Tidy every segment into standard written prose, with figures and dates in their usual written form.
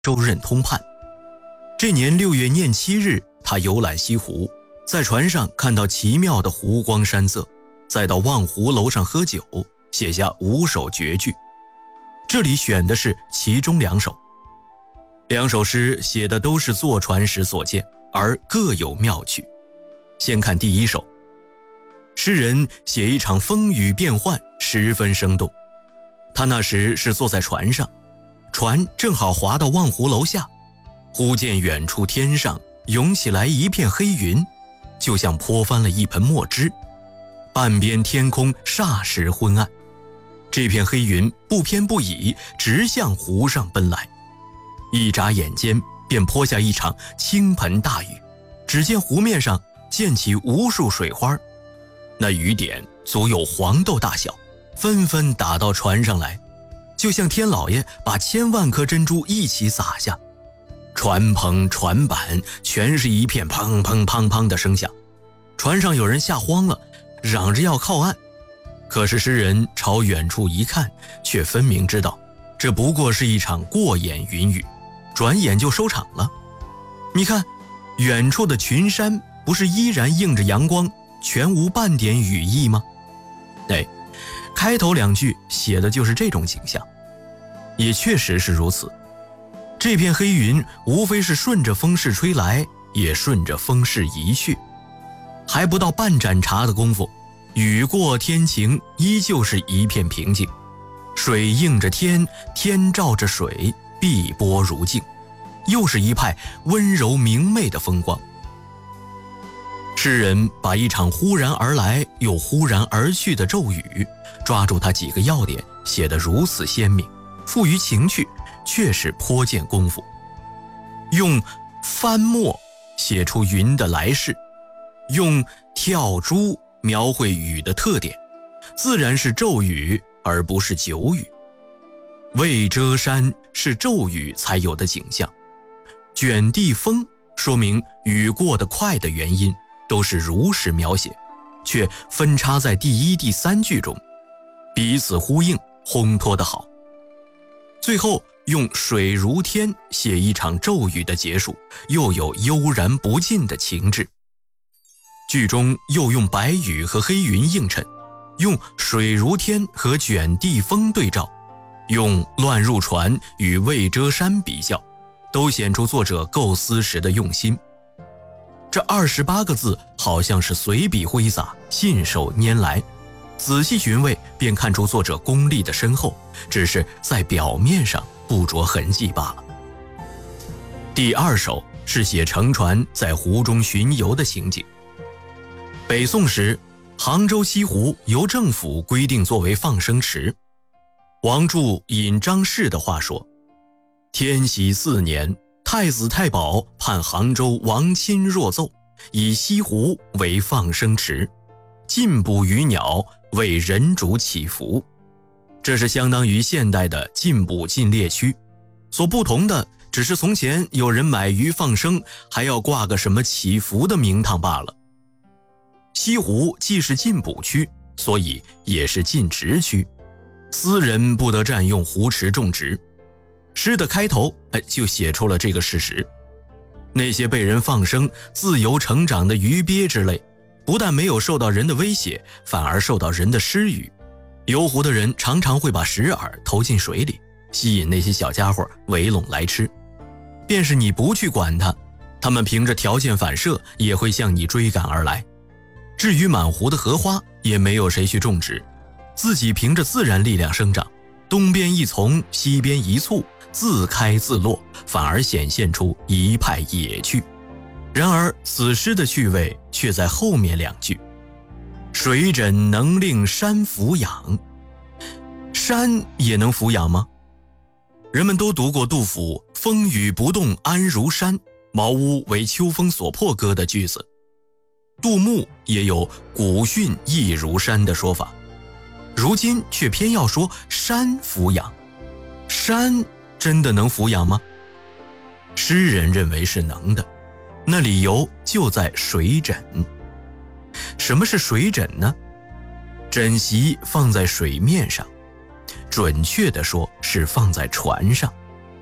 州任通判。这年6月廿7日，他游览西湖，在船上看到奇妙的湖光山色，再到望湖楼上喝酒，写下5首绝句。这里选的是其中2首。2首诗写的都是坐船时所见，而各有妙趣。先看第1首，诗人写一场风雨变幻，十分生动。他那时是坐在船上，船正好划到望湖楼下，忽见远处天上涌起来一片黑云，就像泼翻了一盆墨汁，半边天空霎时昏暗。这片黑云不偏不倚，直向湖上奔来，一眨眼间便泼下一场倾盆大雨。只见湖面上溅起无数水花，那雨点足有黄豆大小，纷纷打到船上来，就像天老爷把1000万颗珍珠一起洒下。船篷船板全是一片砰砰砰砰的声响，船上有人吓慌了，嚷着要靠岸。可是诗人朝远处一看，却分明知道这不过是一场过眼云雨，转眼就收场了。你看，远处的群山不是依然映着阳光，全无半点雨意吗？开头2句写的就是这种景象，也确实是如此。这片黑云无非是顺着风势吹来，也顺着风势移去，还不到半盏茶的功夫，雨过天晴，依旧是一片平静。水映着天，天照着水，碧波如镜，又是一派温柔明媚的风光。诗人把一场忽然而来又忽然而去的骤雨，抓住它几个要点，写得如此鲜明，富于情趣，确是颇见功夫。用翻墨写出云的来势，用跳珠描绘雨的特点，自然是骤雨而不是久雨。未遮山是骤雨才有的景象，卷地风说明雨过得快的原因，都是如实描写，却分插在第1、第3句中，彼此呼应，烘托得好。最后用水如天写一场骤雨的结束，又有悠然不尽的情致。剧中又用白雨和黑云映衬，用水如天和卷地风对照，用乱入船与未遮山比较，都显出作者构思时的用心。这28个字好像是随笔挥洒，信手拈来，仔细寻味便看出作者功力的深厚，只是在表面上不着痕迹罢了。第2首是写乘船在湖中巡游的情景。北宋时，杭州西湖由政府规定作为放生池。王柱引张氏的话说，天禧4年，太子太保判杭州王钦若奏，以西湖为放生池，禁捕鱼鸟，为人主祈福。这是相当于现代的禁捕禁猎区，所不同的只是从前有人买鱼放生，还要挂个什么祈福的名堂罢了。西湖既是禁捕区，所以也是禁植区，私人不得占用湖池种植。诗的开头就写出了这个事实。那些被人放生自由成长的鱼鳖之类，不但没有受到人的威胁，反而受到人的施予。游湖的人常常会把石饵投进水里，吸引那些小家伙围拢来吃。便是你不去管它，它们凭着条件反射也会向你追赶而来。至于满湖的荷花，也没有谁去种植，自己凭着自然力量生长，东边一丛，西边一簇，自开自落，反而显现出一派野趣。然而此诗的趣味却在后面2句，水枕能令山俯仰。山也能俯仰吗？人们都读过杜甫风雨不动安如山，茅屋为秋风所破歌的句子。杜牧也有古训亦如山的说法，如今却偏要说山俯仰。山真的能俯仰吗？诗人认为是能的，那理由就在水枕。什么是水枕呢？枕席放在水面上，准确地说是放在船上。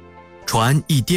船一颠